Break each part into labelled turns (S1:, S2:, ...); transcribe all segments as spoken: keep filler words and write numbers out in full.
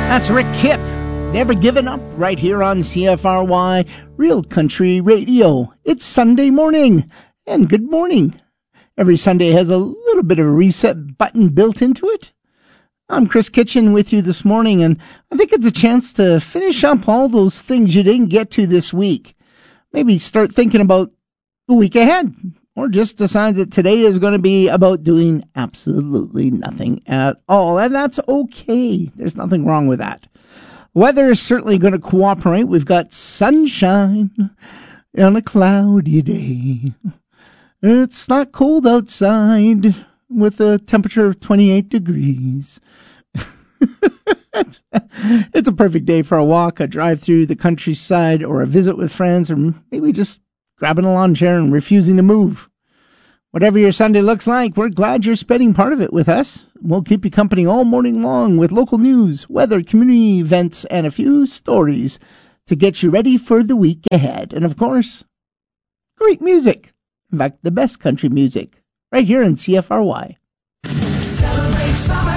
S1: That's Rick Tip. Never giving up right here on C F R Y, Real Country Radio. It's Sunday morning, and good morning. Every Sunday has a little bit of a reset button built into it. I'm Chris Kitchen with you this morning, and I think it's a chance to finish up all those things you didn't get to this week. Maybe start thinking about the week ahead, or just decide that today is going to be about doing absolutely nothing at all, and that's okay. There's nothing wrong with that. Weather is certainly going to cooperate. We've got sunshine on a cloudy day. It's not cold outside with a temperature of twenty-eight degrees. It's a perfect day for a walk, a drive through the countryside, or a visit with friends, or maybe just grabbing a lawn chair and refusing to move. Whatever your Sunday looks like, we're glad you're spending part of it with us. We'll keep you company all morning long with local news, weather, community events, and a few stories to get you ready for the week ahead. And of course, great music. In fact, the best country music, right here in C F R Y.
S2: Celebrate summer.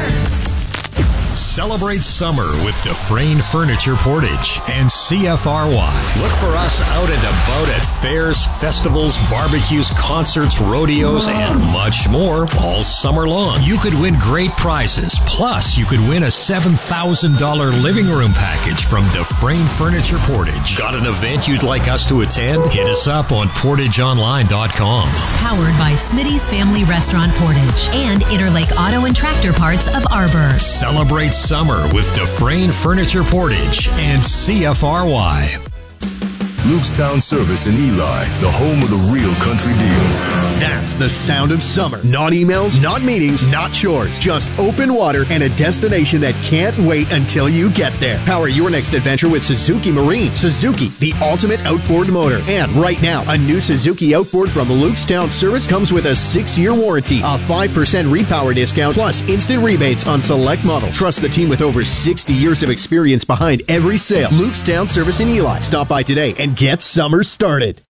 S2: Celebrate summer with Dufresne Furniture Portage and C F R Y. Look for us out and about at fairs, festivals, barbecues, concerts, rodeos, and much more all summer long. You could win great prizes. Plus, you could win a seven thousand dollars living room package from Dufresne Furniture Portage. Got an event you'd like us to attend? Hit us up on portage online dot com.
S3: Powered by Smitty's Family Restaurant Portage and Interlake Auto and Tractor Parts of Arbor.
S2: Celebrate summer with Dufresne Furniture Portage and C F R Y.
S4: Lukestown Service in Eli, the home of the real country deal.
S5: That's the sound of summer. Not emails, not meetings, not chores. Just open water and a destination that can't wait until you get there. Power your next adventure with Suzuki Marine. Suzuki, the ultimate outboard motor. And right now, a new Suzuki outboard from Lukestown Service comes with a six-year warranty, a five percent repower discount, plus instant rebates on select models. Trust the team with over sixty years of experience behind every sale. Lukestown Service in Eli. Stop by today and get summer started.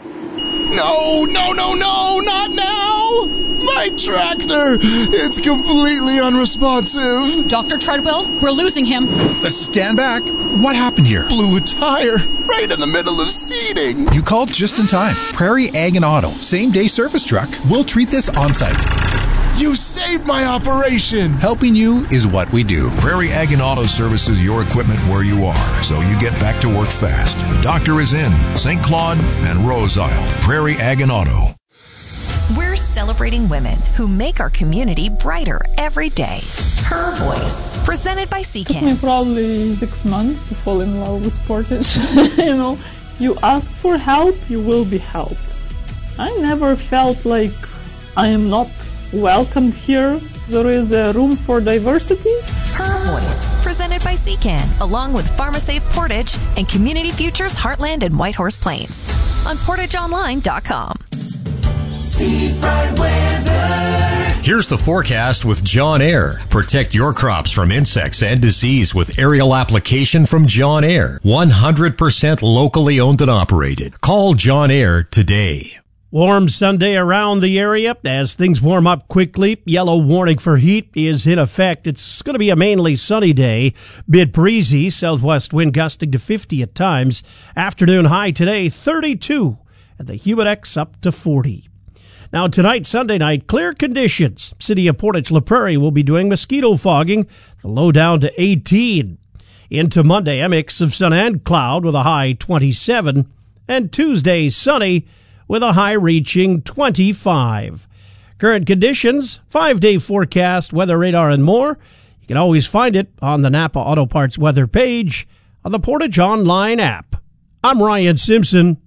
S6: No, no, no, no, not now! My tractor! It's completely unresponsive.
S7: Doctor Treadwell, we're losing him.
S8: Stand back. What happened here?
S6: Blew a tire right in the middle of seeding.
S8: You called just in time. Prairie Ag and Auto, same-day service truck. We'll treat this on-site.
S6: You saved my operation!
S8: Helping you is what we do.
S4: Prairie Ag and Auto services your equipment where you are, so you get back to work fast. The doctor is in Saint Claude and Rose Isle. Prairie Ag and Auto.
S3: We're celebrating women who make our community brighter every day. Her Voice, presented by C
S9: It
S3: CAN.
S9: took me probably six months to fall in love with Portage. You know, you ask for help, you will be helped. I never felt like I am not welcomed here. There is a room for diversity.
S3: Her Voice, presented by C CAN, along with PharmaSafe Portage and Community Futures Heartland and Whitehorse Plains on portage online dot com.
S2: Here's the forecast with John Air. Protect your crops from insects and disease with aerial application from John Air. one hundred percent locally owned and operated. Call John Air today.
S10: Warm Sunday around the area as things warm up quickly. Yellow warning for heat is in effect. It's going to be a mainly sunny day. Bit breezy, southwest wind gusting to fifty at times. Afternoon high today, thirty-two, and the Humidex up to forty. Now tonight, Sunday night, clear conditions. City of Portage La Prairie will be doing mosquito fogging, the low down to eighteen. Into Monday, a mix of sun and cloud with a high twenty-seven. And Tuesday, sunny with a high reaching twenty-five. Current conditions, five-day forecast, weather radar, and more. You can always find it on the Napa Auto Parts weather page on the Portage Online app. I'm Ryan Simpson.